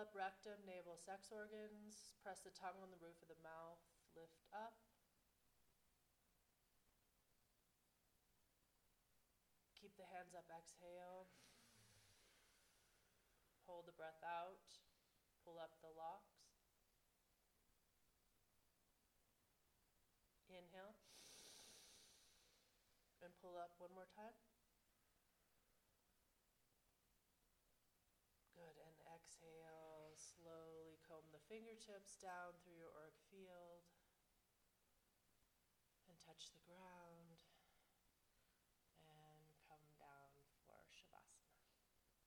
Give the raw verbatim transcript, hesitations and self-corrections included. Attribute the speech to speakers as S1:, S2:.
S1: up rectum, navel, sex organs. Press the tongue on the roof of the mouth. Lift up. Keep the hands up, exhale. Hold the breath out. Pull up the locks. Inhale. And pull up one more time. Good, and exhale. Slowly comb the fingertips down through your auric field. And touch the ground.